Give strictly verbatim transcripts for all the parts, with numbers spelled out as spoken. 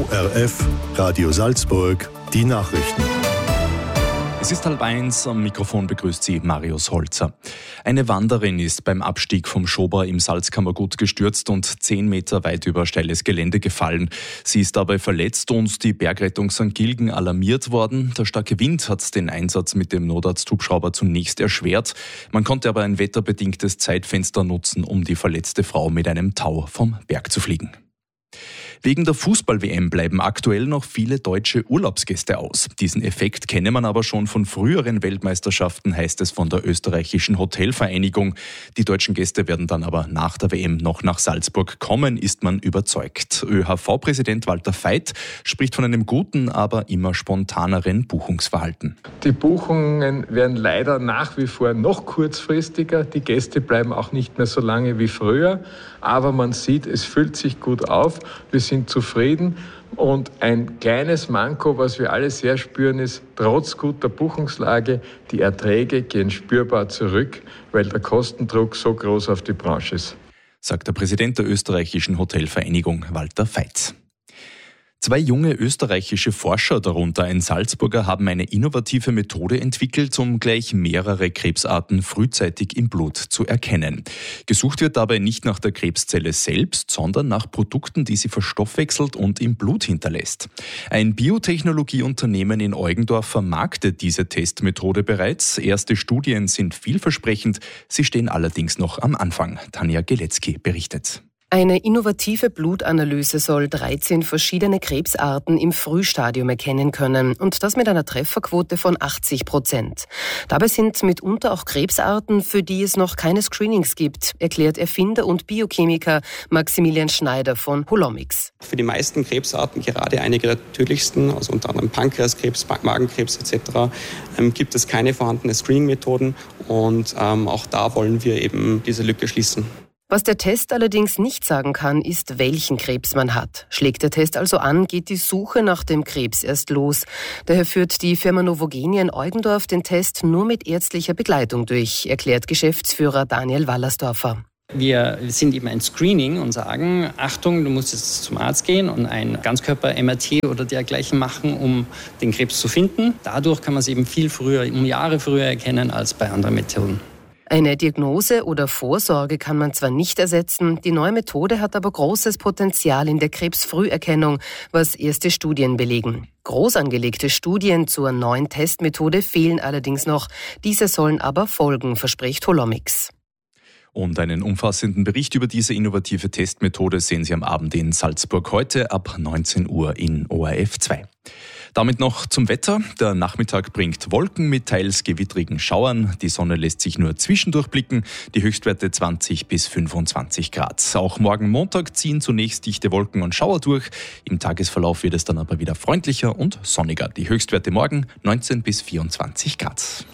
O R F, Radio Salzburg, die Nachrichten. Es ist halb eins, am Mikrofon begrüßt Sie Marius Holzer. Eine Wanderin ist beim Abstieg vom Schober im Salzkammergut gestürzt und zehn Meter weit über steiles Gelände gefallen. Sie ist dabei verletzt und die Bergrettung Sankt Gilgen alarmiert worden. Der starke Wind hat den Einsatz mit dem Notarzthubschrauber zunächst erschwert. Man konnte aber ein wetterbedingtes Zeitfenster nutzen, um die verletzte Frau mit einem Tau vom Berg zu fliegen. Wegen der Fußball-W M bleiben aktuell noch viele deutsche Urlaubsgäste aus. Diesen Effekt kenne man aber schon von früheren Weltmeisterschaften, heißt es von der österreichischen Hotelvereinigung. Die deutschen Gäste werden dann aber nach der W M noch nach Salzburg kommen, ist man überzeugt. Ö H V-Präsident Walter Veit spricht von einem guten, aber immer spontaneren Buchungsverhalten. Die Buchungen werden leider nach wie vor noch kurzfristiger. Die Gäste bleiben auch nicht mehr so lange wie früher. Aber man sieht, es füllt sich gut auf. Wir sind zufrieden. Und ein kleines Manko, was wir alle sehr spüren, ist, trotz guter Buchungslage, die Erträge gehen spürbar zurück, weil der Kostendruck so groß auf die Branche ist. Sagt der Präsident der österreichischen Hotelvereinigung Walter Veit. Zwei junge österreichische Forscher, darunter ein Salzburger, haben eine innovative Methode entwickelt, um gleich mehrere Krebsarten frühzeitig im Blut zu erkennen. Gesucht wird dabei nicht nach der Krebszelle selbst, sondern nach Produkten, die sie verstoffwechselt und im Blut hinterlässt. Ein Biotechnologieunternehmen in Eugendorf vermarktet diese Testmethode bereits. Erste Studien sind vielversprechend, sie stehen allerdings noch am Anfang. Tanja Geletzky berichtet. Eine innovative Blutanalyse soll dreizehn verschiedene Krebsarten im Frühstadium erkennen können und das mit einer Trefferquote von achtzig Prozent. Dabei sind mitunter auch Krebsarten, für die es noch keine Screenings gibt, erklärt Erfinder und Biochemiker Maximilian Schneider von Holomics. Für die meisten Krebsarten, gerade einige der tödlichsten, also unter anderem Pankreaskrebs, Magenkrebs et cetera, ähm, gibt es keine vorhandenen Screening-Methoden und ähm, auch da wollen wir eben diese Lücke schließen. Was der Test allerdings nicht sagen kann, ist, welchen Krebs man hat. Schlägt der Test also an, geht die Suche nach dem Krebs erst los. Daher führt die Firma Novogenia in Eugendorf den Test nur mit ärztlicher Begleitung durch, erklärt Geschäftsführer Daniel Wallersdorfer. Wir sind eben ein Screening und sagen, Achtung, du musst jetzt zum Arzt gehen und ein Ganzkörper-M R T oder dergleichen machen, um den Krebs zu finden. Dadurch kann man es eben viel früher, um Jahre früher erkennen als bei anderen Methoden. Eine Diagnose oder Vorsorge kann man zwar nicht ersetzen, die neue Methode hat aber großes Potenzial in der Krebsfrüherkennung, was erste Studien belegen. Groß angelegte Studien zur neuen Testmethode fehlen allerdings noch. Diese sollen aber folgen, verspricht Holomics. Und einen umfassenden Bericht über diese innovative Testmethode sehen Sie am Abend in Salzburg heute ab neunzehn Uhr in O R F zwei. Damit noch zum Wetter. Der Nachmittag bringt Wolken mit teils gewittrigen Schauern. Die Sonne lässt sich nur zwischendurch blicken. Die Höchstwerte zwanzig bis fünfundzwanzig Grad. Auch morgen Montag ziehen zunächst dichte Wolken und Schauer durch. Im Tagesverlauf wird es dann aber wieder freundlicher und sonniger. Die Höchstwerte morgen neunzehn bis vierundzwanzig Grad.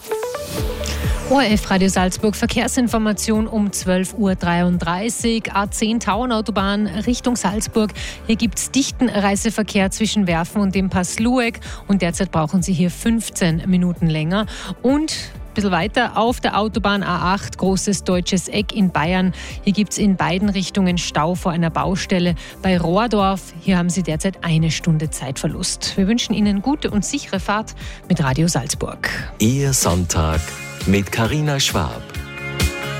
O R F Radio Salzburg Verkehrsinformation um zwölf Uhr dreiunddreißig. A zehn Tauernautobahn Richtung Salzburg. Hier gibt es dichten Reiseverkehr zwischen Werfen und dem Pass Lueck. Und derzeit brauchen Sie hier fünfzehn Minuten länger. Und ein bisschen weiter auf der Autobahn A acht, Großes Deutsches Eck in Bayern. Hier gibt es in beiden Richtungen Stau vor einer Baustelle. Bei Rohrdorf, hier haben Sie derzeit eine Stunde Zeitverlust. Wir wünschen Ihnen gute und sichere Fahrt mit Radio Salzburg. Ihr Sonntag mit Carina Schwab.